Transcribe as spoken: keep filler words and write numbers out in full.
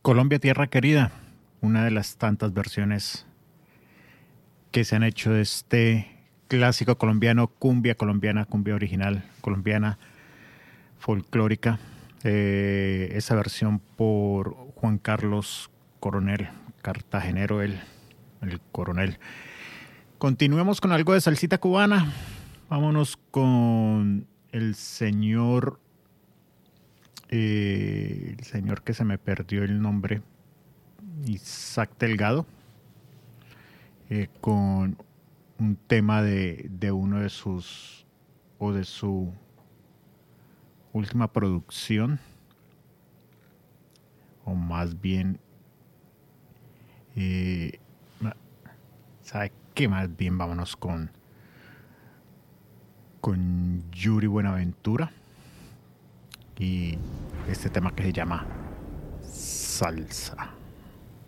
Colombia, tierra querida, una de las tantas versiones que se han hecho de este clásico colombiano, cumbia colombiana, cumbia original colombiana, folclórica. Eh, esa versión por Juan Carlos Coronel, cartagenero, el, el coronel. Continuemos con algo de salsita cubana. Vámonos con el señor, eh, el señor que se me perdió el nombre, Isaac Delgado, eh, con un tema de, de uno de sus, o de su última producción, o más bien, eh, ¿sabe qué? Más bien vámonos con, con Yuri Buenaventura y este tema que se llama Salsa.